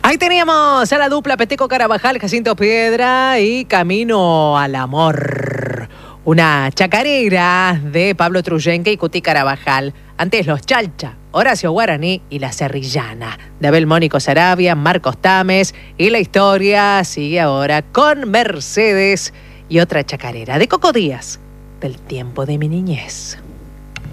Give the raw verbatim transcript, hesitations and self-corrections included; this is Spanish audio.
Ahí teníamos a la dupla Peteco Carabajal, Jacinto Piedra y Camino al Amor. Una chacarera de Pablo Truyenque y Cuti Carabajal. Antes los Chalcha, Horacio Guaraní y la Serrillana. De Abel Mónico Sarabia, Marcos Tames. Y la historia sigue ahora con Mercedes y otra chacarera de Coco Díaz, del tiempo de mi niñez.